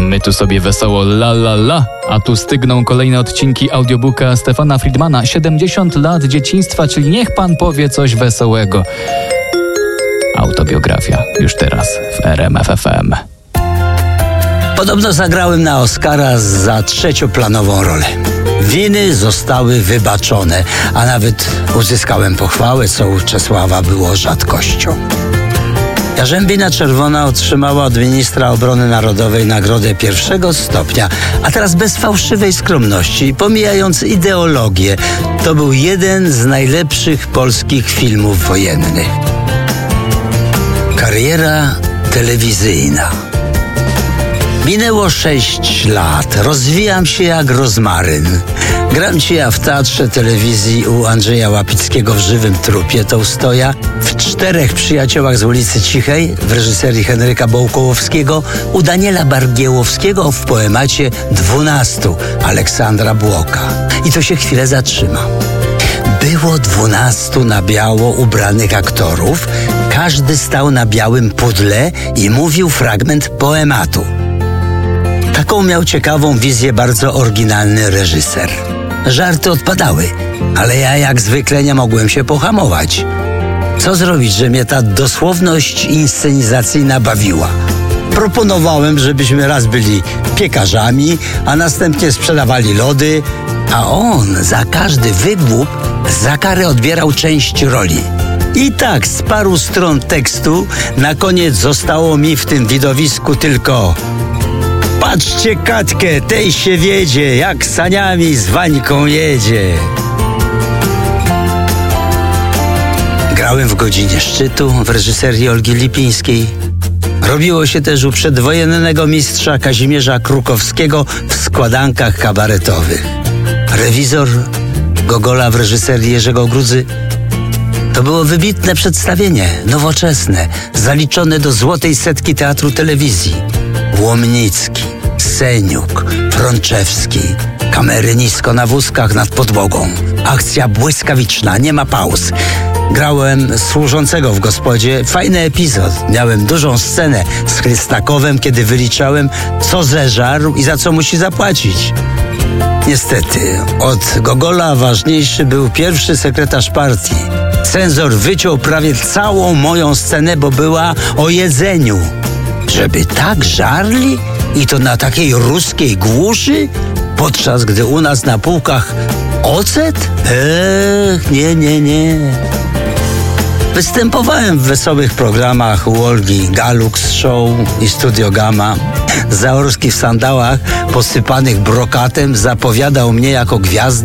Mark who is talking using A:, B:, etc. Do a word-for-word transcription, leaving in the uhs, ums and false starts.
A: My tu sobie wesoło la la la, a tu stygną kolejne odcinki audiobooka Stefana Friedmana siedemdziesiąt lat dzieciństwa, czyli niech pan powie coś wesołego. Autobiografia już teraz w R M F F M.
B: Podobno zagrałem na Oscara za trzecioplanową rolę. Winy zostały wybaczone, a nawet uzyskałem pochwałę, co u Czesława było rzadkością. Jarzębina Czerwona otrzymała od ministra obrony narodowej nagrodę pierwszego stopnia, a teraz bez fałszywej skromności, pomijając ideologię, to był jeden z najlepszych polskich filmów wojennych. Kariera telewizyjna. Minęło sześć lat, rozwijam się jak rozmaryn. Gram ci ja w teatrze telewizji u Andrzeja Łapickiego w Żywym trupie Tołstoja, w Czterech przyjaciołach z ulicy Cichej w reżyserii Henryka Bołkołowskiego, u Daniela Bargiełowskiego w poemacie Dwunastu Aleksandra Błoka. I to się chwilę zatrzyma. Było dwunastu na biało ubranych aktorów, każdy stał na białym pudle i mówił fragment poematu. Taką miał ciekawą wizję bardzo oryginalny reżyser. Żarty odpadały, ale ja jak zwykle nie mogłem się pohamować. Co zrobić, że mnie ta dosłowność inscenizacyjna bawiła? Proponowałem, żebyśmy raz byli piekarzami, a następnie sprzedawali lody, a on za każdy wygłup za karę odbierał część roli. I tak z paru stron tekstu na koniec zostało mi w tym widowisku tylko: patrzcie Katkę, tej się wiedzie, jak saniami z Wańką jedzie. Grałem w Godzinie szczytu w reżyserii Olgi Lipińskiej. Robiło się też u przedwojennego mistrza Kazimierza Krukowskiego w składankach kabaretowych. Rewizor Gogola w reżyserii Jerzego Grudzy. To było wybitne przedstawienie, nowoczesne, zaliczone do złotej setki teatru telewizji. Łomnicki, Seniuk, Frączewski, kamery nisko na wózkach nad podłogą. Akcja błyskawiczna, nie ma pauz. Grałem służącego w gospodzie. Fajny epizod. Miałem dużą scenę z Chrystakowem, kiedy wyliczałem, co zeżarł i za co musi zapłacić. Niestety, od Gogola ważniejszy był pierwszy sekretarz partii. Cenzor wyciął prawie całą moją scenę, bo była o jedzeniu. Żeby tak żarli? I to na takiej ruskiej głuszy? Podczas gdy u nas na półkach ocet? Ech, nie, nie, nie. Występowałem w wesołych programach u Olgi Galux Show i Studio Gamma. Zaorski w sandałach posypanych brokatem zapowiadał mnie jako gwiazdę